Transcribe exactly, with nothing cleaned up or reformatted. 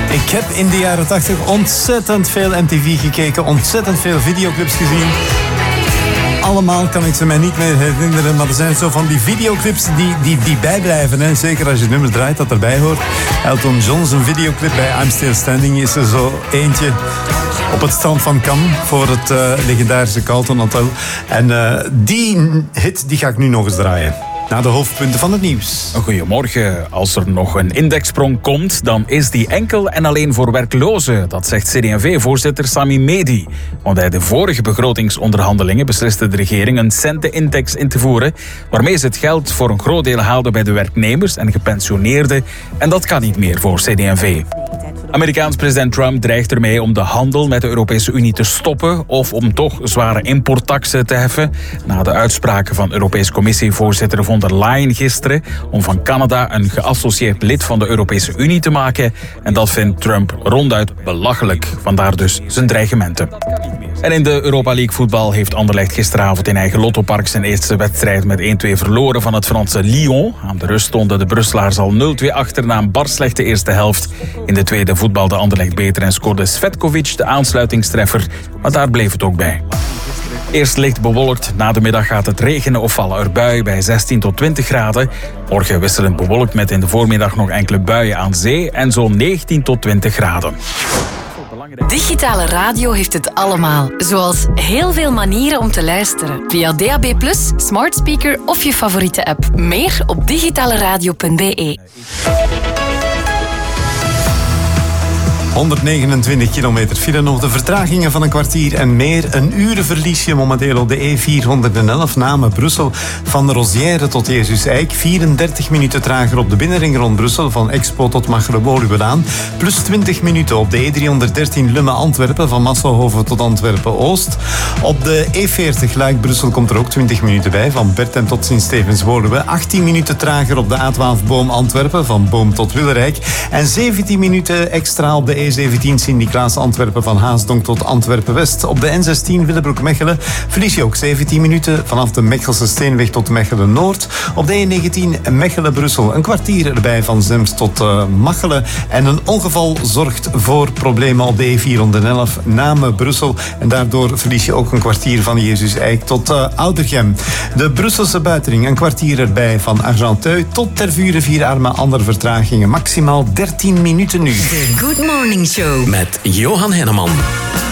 Ik heb in de jaren tachtig ontzettend veel M T V gekeken, ontzettend veel videoclips gezien. Allemaal kan ik ze mij niet meer herinneren, maar er zijn zo van die videoclips die, die, die bijblijven. Hè. Zeker als je het nummer draait dat erbij hoort. Elton John's een videoclip bij I'm Still Standing is er zo eentje op het strand van Cannes voor het uh, legendarische Carlton Hotel. En uh, die hit die ga ik nu nog eens draaien. Na de hoofdpunten van het nieuws. Goedemorgen. Als er nog een indexsprong komt, dan is die enkel en alleen voor werklozen. Dat zegt C D en V-voorzitter Sami Medi. Want bij de vorige begrotingsonderhandelingen besliste de regering een centenindex in te voeren, waarmee ze het geld voor een groot deel haalde bij de werknemers en gepensioneerden. En dat kan niet meer voor C D en V. Amerikaans president Trump dreigt ermee om de handel met de Europese Unie te stoppen of om toch zware importtaxen te heffen. Na de uitspraken van Europese Commissievoorzitter von der Leyen gisteren om van Canada een geassocieerd lid van de Europese Unie te maken. En dat vindt Trump ronduit belachelijk. Vandaar dus zijn dreigementen. En in de Europa League voetbal heeft Anderlecht gisteravond in eigen Lottopark zijn eerste wedstrijd met één-twee verloren van het Franse Lyon. Aan de rust stonden de Brusselaars al nul-twee achter na een bar slechte eerste helft. In de tweede voetbalde Anderlecht beter en scoorde Svetkovic de aansluitingstreffer, maar daar bleef het ook bij. Eerst licht bewolkt, na de middag gaat het regenen of vallen er buien bij zestien tot twintig graden. Morgen wisselend bewolkt met in de voormiddag nog enkele buien aan zee en zo'n negentien tot twintig graden. Digitale radio heeft het allemaal. Zoals heel veel manieren om te luisteren. Via D A B plus, smart speaker of je favoriete app. Meer op digitaleradio punt b e. honderdnegenentwintig kilometer file, nog de vertragingen van een kwartier en meer. Een uur verlies je momenteel op de E vierhonderdelf Namen Brussel. Van Rosière tot Jezus Eik. vierendertig minuten trager op de binnenring rond Brussel. Van Expo tot Machelen-Woluwelaan. Plus twintig minuten op de E driehonderddertien Lummen-Antwerpen. Van Masselhoven tot Antwerpen-Oost. Op de E veertig Luik-Brussel komt er ook twintig minuten bij. Van Bertem tot Sint-Stevens-Woluwe. achttien minuten trager op de A twaalf Boom-Antwerpen. Van Boom tot Willerijk. En zeventien minuten extra op de E zeventien Sint-Niklaas Antwerpen van Haasdonk tot Antwerpen-West. Op de N zestien Willebroek-Mechelen verlies je ook zeventien minuten vanaf de Mechelse Steenweg tot Mechelen-Noord. Op de E negentien Mechelen-Brussel een kwartier erbij van Zems tot uh, Machelen. En een ongeval zorgt voor problemen op de E vierhonderdelf Namen-Brussel. En daardoor verlies je ook een kwartier van Jezus Eik tot uh, Oudergem. De Brusselse buitenring een kwartier erbij van Argenteuil tot Tervuren. Vier armen andere vertragingen. Maximaal dertien minuten nu. The Good Morning Show met Johan Henneman.